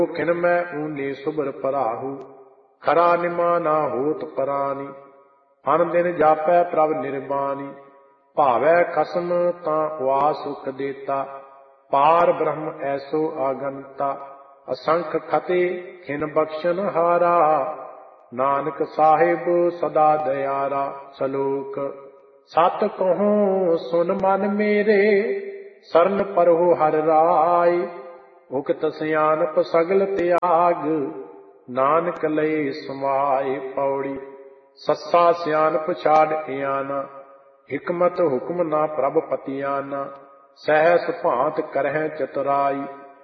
खिन मैं ऊने सुबर पराहू, खरा निमाना होत परानी। अन दिन जापै प्रभ निर्बानी, भावै खसम तां हुआ सुख देता। पार ब्रह्म ऐसो आगंता, असंख खते खिन बख्शन हारा। नानक साहिब सदा दयारा। सलोक सत कहो सुन मन मेरे, सरन परहु हर राय। उकत सियानप सगल त्याग, नानक लय समाए। पौड़ी सस्सा सियानप छाड़ इयाना, हिकमत हुक्म ना प्रभ पतियाना। सहस भांत करह चतुराई,